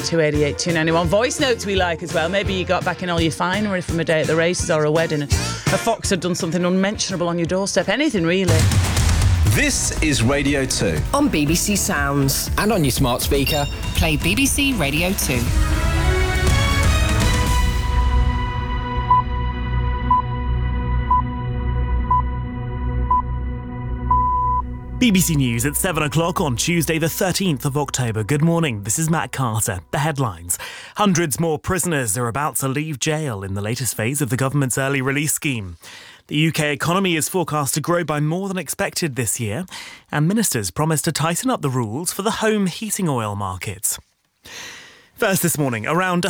02888 291. Voice notes we like as well. Maybe you got back in all your finery from a day at the races or a wedding. A fox had done something unmentionable on your doorstep. Anything really. This is Radio 2. On BBC Sounds. And on your smart speaker. Play BBC Radio 2. BBC News at 7 o'clock on Tuesday the 13th of October. Good morning, this is Matt Carter. The headlines. Hundreds more prisoners are about to leave jail in the latest phase of the government's early release scheme. The UK economy is forecast to grow by more than expected this year, and ministers promise to tighten up the rules for the home heating oil market. First this morning, around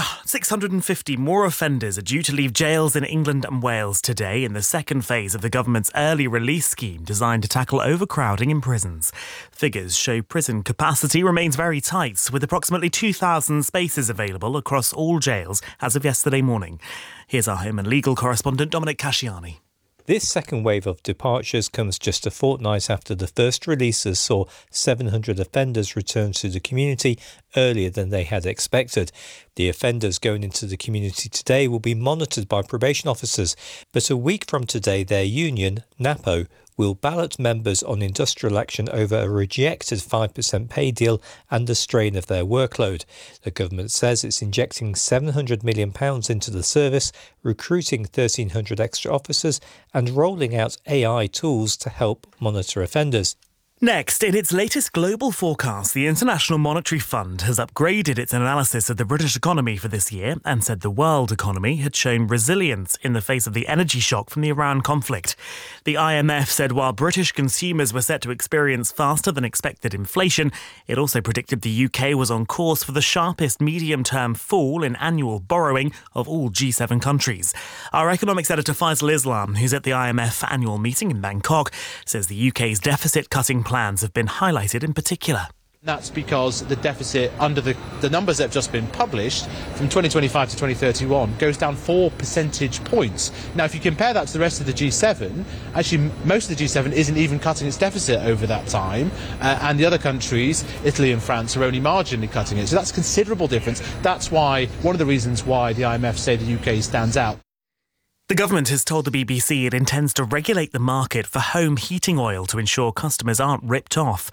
650 more offenders are due to leave jails in England and Wales today in the second phase of the government's early release scheme designed to tackle overcrowding in prisons. Figures show prison capacity remains very tight, with approximately 2,000 spaces available across all jails as of yesterday morning. Here's our home and legal correspondent Dominic Casciani. This second wave of departures comes just a fortnight after the first releases saw 700 offenders return to the community earlier than they had expected. The offenders going into the community today will be monitored by probation officers, but a week from today their union, NAPO, will ballot members on industrial action over a rejected 5% pay deal and the strain of their workload. The government says it's injecting £700 million into the service, recruiting 1,300 extra officers and rolling out AI tools to help monitor offenders. Next, in its latest global forecast, the International Monetary Fund has upgraded its analysis of the British economy for this year and said the world economy had shown resilience in the face of the energy shock from the Iran conflict. The IMF said while British consumers were set to experience faster than expected inflation, it also predicted the UK was on course for the sharpest medium-term fall in annual borrowing of all G7 countries. Our economics editor Faisal Islam, who's at the IMF annual meeting in Bangkok, says the UK's deficit-cutting plans have been highlighted in particular. That's because the deficit under the numbers that have just been published from 2025 to 2031 goes down 4 percentage points. Now, if you compare that to the rest of the G7, actually most of the G7 isn't even cutting its deficit over that time, and the other countries, Italy and France, are only marginally cutting it. So that's a considerable difference. That's why one of the reasons why the IMF say the UK stands out. The government has told the BBC it intends to regulate the market for home heating oil to ensure customers aren't ripped off.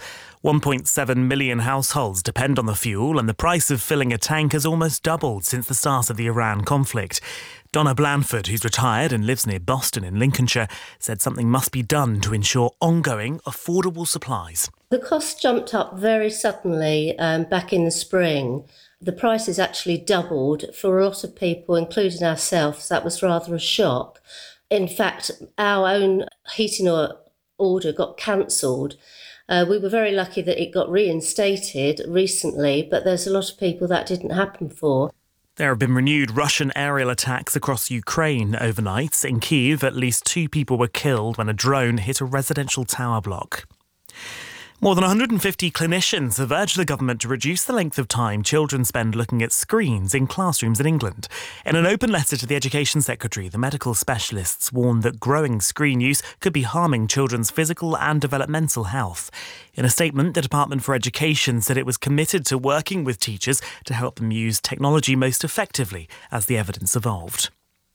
1.7 million households depend on the fuel, and the price of filling a tank has almost doubled since the start of the Iran conflict. Donna Blanford, who's retired and lives near Boston in Lincolnshire, said something must be done to ensure ongoing, affordable supplies. The cost jumped up very suddenly back in the spring. The prices actually doubled for a lot of people, including ourselves. That was rather a shock. In fact, our own heating oil order got cancelled. We were very lucky that it got reinstated recently, but there's a lot of people that didn't happen for. There have been renewed Russian aerial attacks across Ukraine overnight. In Kyiv, at least 2 people were killed when a drone hit a residential tower block. More than 150 clinicians have urged the government to reduce the length of time children spend looking at screens in classrooms in England. In an open letter to the Education Secretary, the medical specialists warned that growing screen use could be harming children's physical and developmental health. In a statement, the Department for Education said it was committed to working with teachers to help them use technology most effectively as the evidence evolved.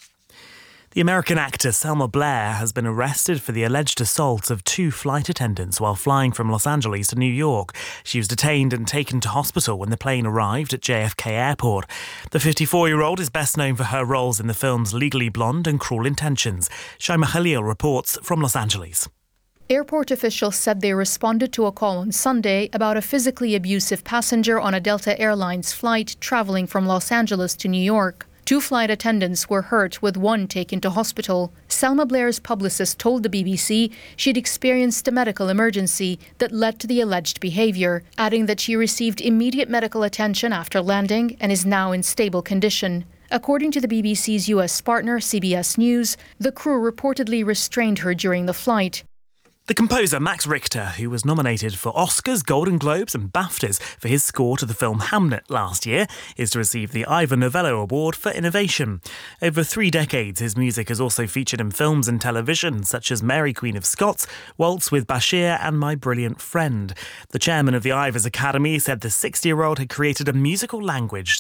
The American actor Selma Blair has been arrested for the alleged assault of 2 flight attendants while flying from Los Angeles to New York. She was detained and taken to hospital when the plane arrived at JFK Airport. The 54-year-old is best known for her roles in the films Legally Blonde and Cruel Intentions. Shaima Khalil reports from Los Angeles. Airport officials said they responded to a call on Sunday about a physically abusive passenger on a Delta Airlines flight travelling from Los Angeles to New York. 2 flight attendants were hurt, with 1 taken to hospital. Selma Blair's publicist told the BBC she'd experienced a medical emergency that led to the alleged behaviour, adding that she received immediate medical attention after landing and is now in stable condition. According to the BBC's US partner, CBS News, the crew reportedly restrained her during the flight. The composer Max Richter, who was nominated for Oscars, Golden Globes and BAFTAs for his score to the film Hamnet last year, is to receive the Ivor Novello Award for Innovation. Over 3 decades, his music has also featured in films and television, such as Mary Queen of Scots, Waltz with Bashir and My Brilliant Friend. The chairman of the Ivors Academy said the 60-year-old had created a musical language